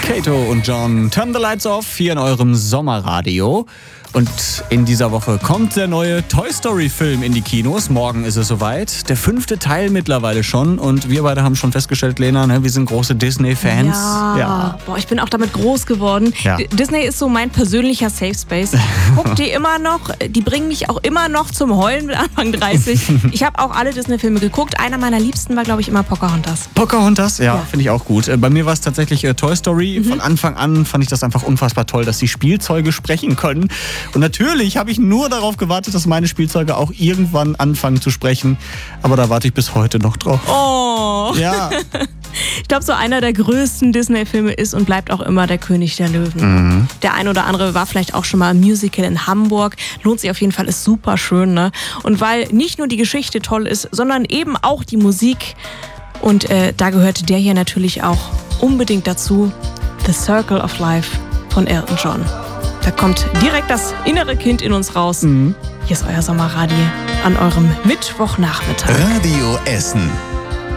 Kato und John, Turn the Lights Off hier in eurem Sommerradio. Und in dieser Woche kommt der neue Toy Story Film in die Kinos. Morgen ist es soweit. Der 5. Teil mittlerweile schon. Und wir beide haben schon festgestellt, Lena, ne, wir sind große Disney-Fans. Ja. Boah, ich bin auch damit groß geworden. Ja. Disney ist so mein persönlicher Safe Space. Guck die immer noch, die bringen mich auch immer noch zum Heulen mit Anfang 30. Ich habe auch alle Disney-Filme geguckt. Einer meiner liebsten war, glaube ich, immer Pocahontas. Pocahontas, ja. Finde ich auch gut. Bei mir war es tatsächlich Toy Story. Von Anfang an fand ich das einfach unfassbar toll, dass die Spielzeuge sprechen können. Und natürlich habe ich nur darauf gewartet, dass meine Spielzeuge auch irgendwann anfangen zu sprechen. Aber da warte ich bis heute noch drauf. Oh. Ja. Ich glaube, so einer der größten Disney-Filme ist und bleibt auch immer der König der Löwen. Der ein oder andere war vielleicht auch schon mal im Musical in Hamburg. Lohnt sich auf jeden Fall, ist super schön, ne? Und weil nicht nur die Geschichte toll ist, sondern eben auch die Musik. Und da gehörte der hier natürlich auch unbedingt dazu. The Circle of Life von Elton John. Da kommt direkt das innere Kind in uns raus. Hier ist euer Sommerradio an eurem Mittwochnachmittag. Radio Essen.